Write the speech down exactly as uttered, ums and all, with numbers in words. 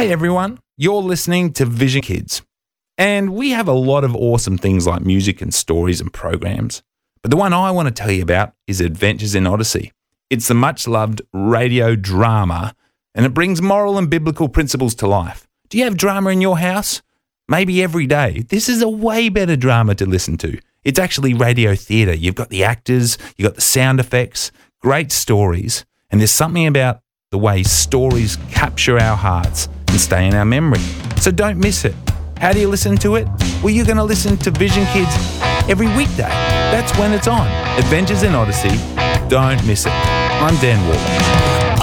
Hi everyone, you're listening to Vision Kids. And we have a lot of awesome things like music and stories and programs. But the one I want to tell you about is Adventures in Odyssey. It's the much-loved radio drama, and it brings moral and biblical principles to life. Do you have drama in your house? Maybe every day. This is a way better drama to listen to. It's actually radio theatre. You've got the actors, you've got the sound effects, great stories, and there's something about the way stories capture our hearts and stay in our memory. So don't miss it. How do you listen to it? Well, you're going to listen to Vision Kids every weekday. That's when it's on. Adventures in Odyssey. Don't miss it. I'm Dan Waller.